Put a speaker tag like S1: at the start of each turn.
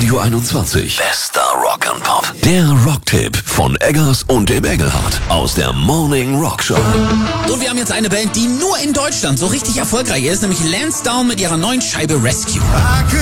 S1: Radio 21. Bester Rock'n'Pop. Der Rocktipp von Eggers und dem Engelhardt aus der Morning Rock Show.
S2: Und wir haben jetzt eine Band, die nur in Deutschland so richtig erfolgreich ist, nämlich Lansdowne mit ihrer neuen Scheibe Rescue.